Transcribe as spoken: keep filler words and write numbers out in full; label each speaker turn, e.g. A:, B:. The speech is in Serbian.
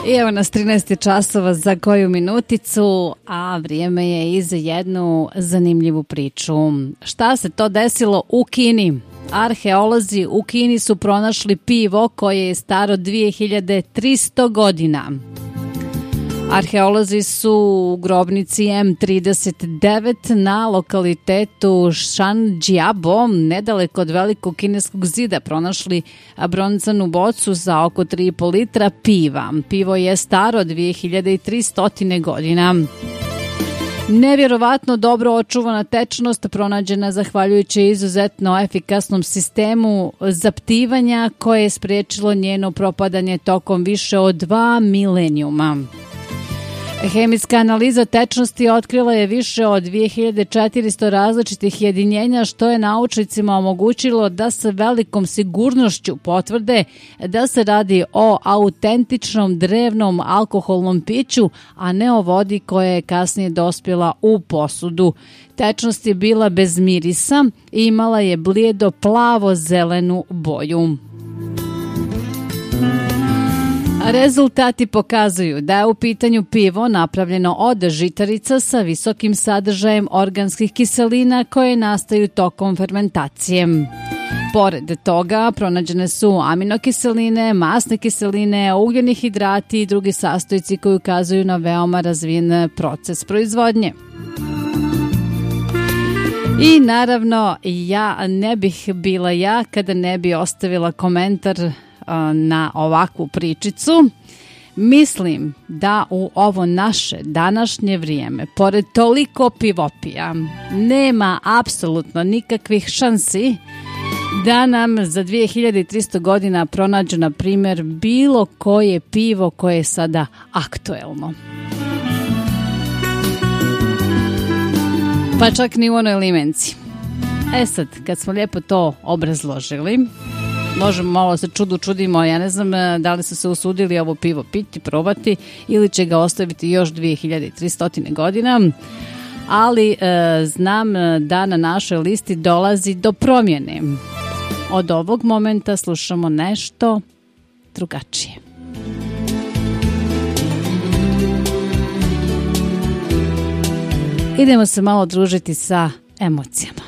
A: I evo nas trinaest časova za koju minuticu, a vrijeme je i za jednu zanimljivu priču. Šta se to desilo u Kini? Arheolozi u Kini su pronašli pivo koje je staro dvije hiljade tristo godina. Arheolozi su u grobnici M trideset devet na lokalitetu Shanjiabo, nedaleko od velikog kineskog zida, pronašli bronzanu bocu za oko tri i po litra piva. Pivo je staro dvije hiljade tristo godina. Nevjerovatno dobro očuvana tečnost pronađena zahvaljujući izuzetno efikasnom sistemu zaptivanja koje je spriječilo njeno propadanje tokom više od dva milenijuma. Hemijska analiza tečnosti otkrila je više od dvije hiljade četiristo različitih jedinjenja, što je naučnicima omogućilo da sa velikom sigurnošću potvrde da se radi o autentičnom drevnom alkoholnom piću, a ne o vodi koja je kasnije dospjela u posudu. Tečnost je bila bez mirisa i imala je blijedo plavo-zelenu boju. Rezultati pokazuju da je u pitanju pivo napravljeno od žitarica sa visokim sadržajem organskih kiselina koje nastaju tokom fermentacije. Pored toga, pronađene su aminokiseline, masne kiseline, ugljeni hidrati i drugi sastojci koji ukazuju na veoma razvijen proces proizvodnje. I naravno, ja ne bih bila ja kada ne bi ostavila komentar na ovakvu pričicu. Mislim da u ovo naše današnje vrijeme, pored toliko pivopija, nema apsolutno nikakvih šansi da nam za dvije hiljade tristo godina pronađe, na primjer, bilo koje pivo koje je sada aktuelno. Pa čak ni u onoj limenci. E sad, kad smo lijepo to obrazložili, možemo malo se čudu čudimo, ja ne znam da li su se usudili ovo pivo piti, probati ili će ga ostaviti još dvije hiljade tristo godina, ali e, znam da na našoj listi dolazi do promjene. Od ovog momenta slušamo nešto drugačije. Idemo se malo družiti sa emocijama.